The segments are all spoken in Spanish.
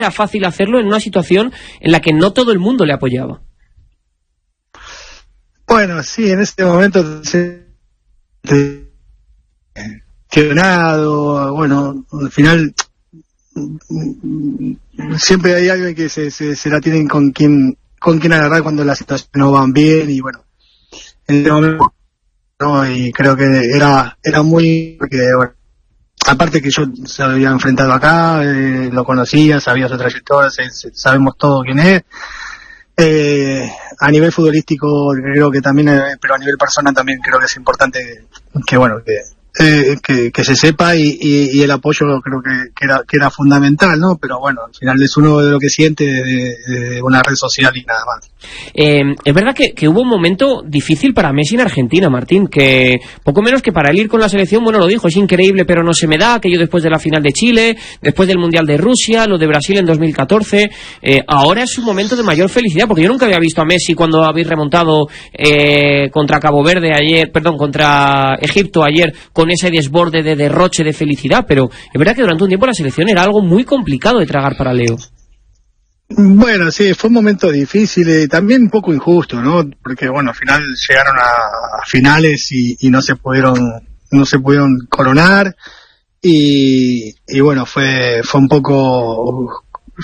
era fácil hacerlo en una situación en la que no todo el mundo le apoyaba. Bueno, sí, en este momento quebrado, bueno, al final siempre hay alguien que se la tienen con quien agarrar cuando las situaciones no van bien, y bueno, en este momento no, y creo que era muy, porque bueno, aparte que yo se había enfrentado acá, lo conocía, sabía su trayectoria, sabemos todo quién es. A nivel futbolístico creo que también, pero a nivel personal también creo que es importante que bueno, que se sepa, y el apoyo creo que era fundamental, ¿no? Pero bueno, al final es uno de lo que siente de una red social y nada más. Es verdad que hubo un momento difícil para Messi en Argentina, Martín, que poco menos que para él ir con la selección, bueno, lo dijo, es increíble pero no se me da, que yo después de la final de Chile, después del Mundial de Rusia, lo de Brasil en 2014, ahora es un momento de mayor felicidad, porque yo nunca había visto a Messi cuando habéis remontado contra Cabo Verde ayer, perdón, contra Egipto ayer, con ese desborde de derroche de felicidad, pero es verdad que durante un tiempo la selección era algo muy complicado de tragar para Leo. Bueno, sí, fue un momento difícil, también un poco injusto, ¿no? Porque bueno, al final llegaron a finales y no se pudieron coronar, y bueno, fue un poco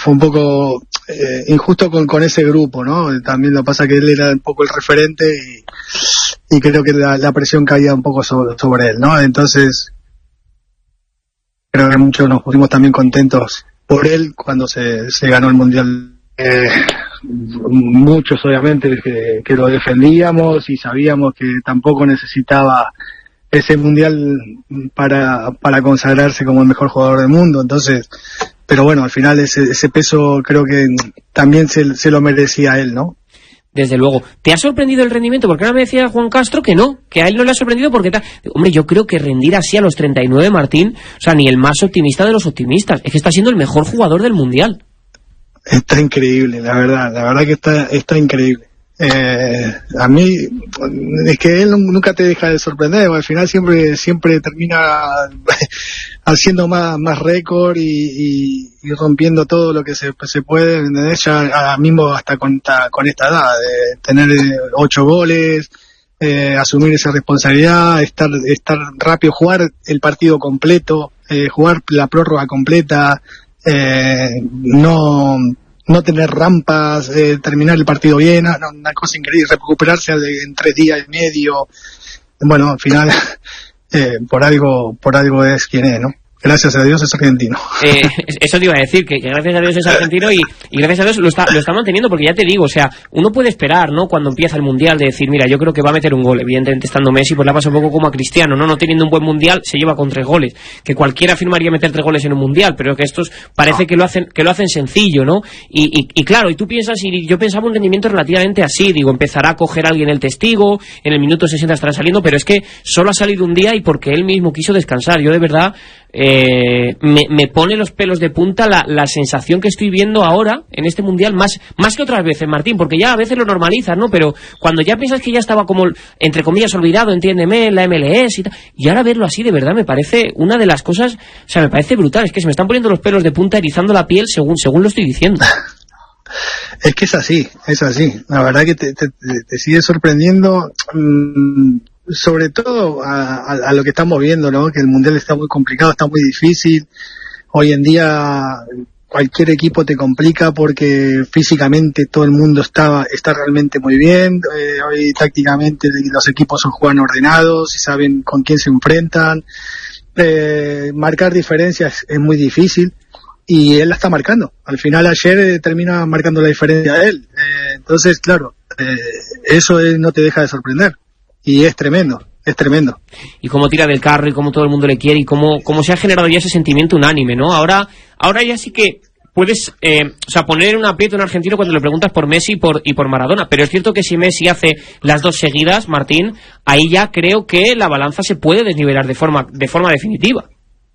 injusto con ese grupo, ¿no? También lo pasa que él era un poco el referente, y creo que la presión caía un poco sobre él, ¿no? Entonces creo que muchos nos pusimos también contentos por él cuando se ganó el Mundial. Muchos obviamente que lo defendíamos y sabíamos que tampoco necesitaba ese Mundial para consagrarse como el mejor jugador del mundo. Entonces, pero bueno, al final ese peso creo que también se lo merecía él, ¿no? Desde luego. ¿Te ha sorprendido el rendimiento? Porque ahora me decía Juan Castro que no, que a él no le ha sorprendido porque hombre, yo creo que rendir así a los 39, Martín, o sea, ni el más optimista de los optimistas, es que está siendo el mejor jugador del Mundial. Está increíble, la verdad que está increíble. A mí es que él nunca te deja de sorprender, al final siempre termina haciendo más récord y rompiendo todo lo que se puede, ¿entendés? Ya mismo hasta con esta edad de tener 8 goles, asumir esa responsabilidad, estar rápido, jugar el partido completo, jugar la prórroga completa, no tener rampas, terminar el partido bien, una cosa increíble, recuperarse en 3 días y medio. Bueno, al final, por algo es quien es, ¿no? Gracias a Dios es argentino. Eso te iba a decir, que gracias a Dios es argentino y gracias a Dios lo está manteniendo, porque ya te digo, o sea, uno puede esperar, ¿no? Cuando empieza el Mundial, de decir, mira, yo creo que va a meter un gol. Evidentemente, estando Messi, pues la pasa un poco como a Cristiano, ¿no? Teniendo un buen Mundial, se lleva con 3 goles. Que cualquiera afirmaría meter 3 goles en un Mundial, pero que estos parece que lo hacen sencillo, ¿no? Y claro, y tú piensas, y yo pensaba un rendimiento relativamente así, digo, empezará a coger a alguien el testigo, en el minuto 60 estará saliendo, pero es que solo ha salido un día y porque él mismo quiso descansar. Yo de verdad, me pone los pelos de punta la sensación que estoy viendo ahora en este Mundial, más que otras veces, Martín, porque ya a veces lo normalizas, ¿no? Pero cuando ya piensas que ya estaba como, entre comillas, olvidado, entiéndeme, en la MLS y tal, y ahora verlo así, de verdad, me parece una de las cosas, o sea, me parece brutal, es que se me están poniendo los pelos de punta, erizando la piel según lo estoy diciendo. Es que es así, la verdad que te sigue sorprendiendo, sobre todo a lo que estamos viendo, ¿no? Que el Mundial está muy complicado, está muy difícil. Hoy en día cualquier equipo te complica porque físicamente todo el mundo está realmente muy bien. Hoy tácticamente los equipos juegan ordenados y saben con quién se enfrentan. Marcar diferencias es muy difícil y él la está marcando. Al final ayer termina marcando la diferencia a él. Entonces, claro, eso no te deja de sorprender. Y es tremendo. Y cómo tira del carro y cómo todo el mundo le quiere y cómo se ha generado ya ese sentimiento unánime, ¿no? Ahora ya sí que puedes poner en un aprieto a un argentino cuando le preguntas por Messi y por Maradona, pero es cierto que si Messi hace las 2 seguidas, Martín, ahí ya creo que la balanza se puede desnivelar de forma definitiva.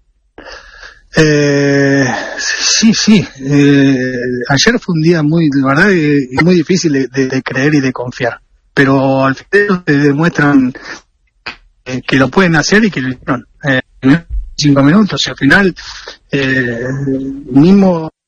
Sí. Ayer fue un día muy difícil de creer y de confiar. Pero al final te demuestran que lo pueden hacer y que lo hicieron. 5 minutos, y al final mismo